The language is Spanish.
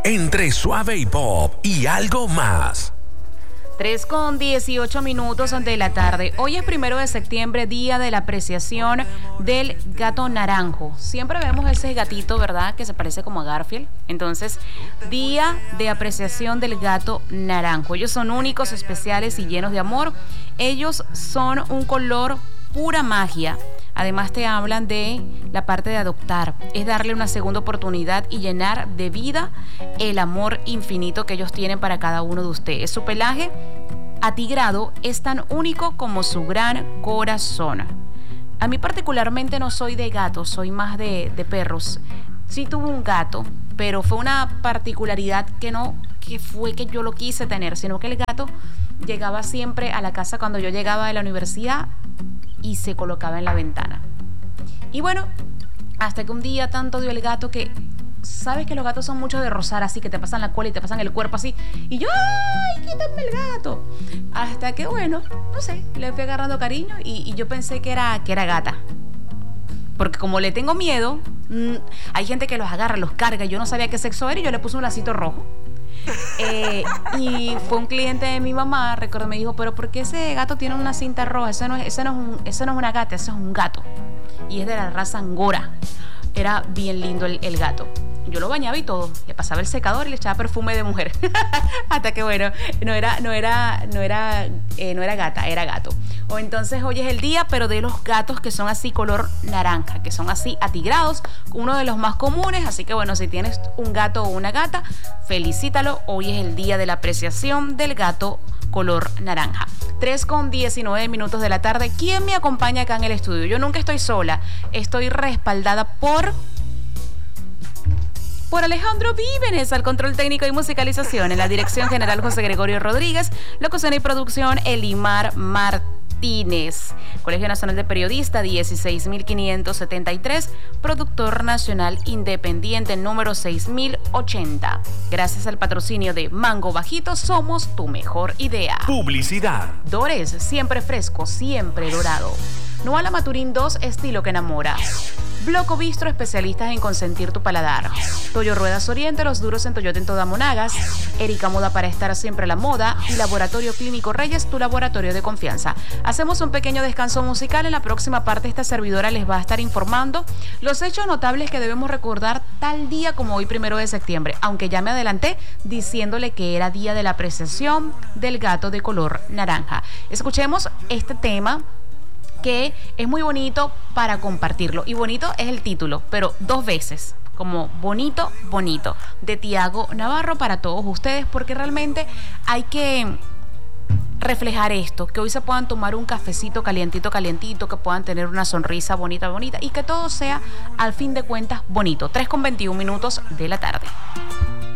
entre suave y pop y algo más. 3:18 de la tarde. Hoy es 1 de septiembre, día de la apreciación del gato naranjo. Siempre vemos ese gatito, ¿verdad? Que se parece como a Garfield. Entonces, día de apreciación del gato naranjo. Ellos son únicos, especiales y llenos de amor. Ellos son un color pura magia. Además te hablan de la parte de adoptar, es darle una segunda oportunidad y llenar de vida el amor infinito que ellos tienen para cada uno de ustedes. Su pelaje atigrado es tan único como su gran corazón. A mí particularmente no soy de gatos, soy más de perros. Sí tuve un gato, pero fue una particularidad que fue que yo lo quise tener, sino que el gato llegaba siempre a la casa cuando yo llegaba de la universidad y se colocaba en la ventana. Y bueno, hasta que un día tanto dio el gato que, sabes que los gatos son muchos de rozar así, que te pasan la cola y te pasan el cuerpo así, y yo, ¡ay, quítame el gato! Hasta que, bueno, no sé, le fui agarrando cariño y yo pensé que era gata. Porque como le tengo miedo, hay gente que los agarra, los carga, yo no sabía qué sexo era y yo le puse un lacito rojo. Y fue un cliente de mi mamá, recuerdo, me dijo, pero ¿por qué ese gato tiene una cinta roja? Ese no es una gata, ese es un gato. Y es de la raza Angora. Era bien lindo el gato. Yo lo bañaba y todo, le pasaba el secador y le echaba perfume de mujer. Hasta que bueno, no era gata, era gato. O entonces hoy es el día, pero de los gatos que son así color naranja, que son así atigrados, uno de los más comunes. Así que bueno, si tienes un gato o una gata, felicítalo. Hoy es el día de la apreciación del gato color naranja. 3:19 de la tarde. ¿Quién me acompaña acá en el estudio? Yo nunca estoy sola, estoy respaldada por Alejandro Vívenes, al control técnico y musicalización. En la dirección general, José Gregorio Rodríguez. Locución y producción, Elimar Martínez. Colegio Nacional de Periodistas, 16.573. Productor nacional independiente, número 6080. Gracias al patrocinio de Mango Bajito, somos tu mejor idea. Publicidad. Dores, siempre fresco, siempre dorado. Noala Maturín 2, estilo que enamora. Bloco Bistro, especialistas en consentir tu paladar. Toyo Ruedas Oriente, los duros en Toyota en toda Monagas. Erika Moda, para estar siempre a la moda. Y Laboratorio Clínico Reyes, tu laboratorio de confianza. Hacemos un pequeño descanso musical. En la próxima parte esta servidora les va a estar informando los hechos notables que debemos recordar tal día como hoy, 1 de septiembre. Aunque ya me adelanté diciéndole que era día de la apreciación del gato de color naranja. Escuchemos este tema que es muy bonito para compartirlo. Y bonito es el título, pero 2 veces, como bonito, bonito, de Tiago Navarro para todos ustedes, porque realmente hay que reflejar esto, que hoy se puedan tomar un cafecito calientito, que puedan tener una sonrisa bonita y que todo sea, al fin de cuentas, bonito. 3:21 de la tarde.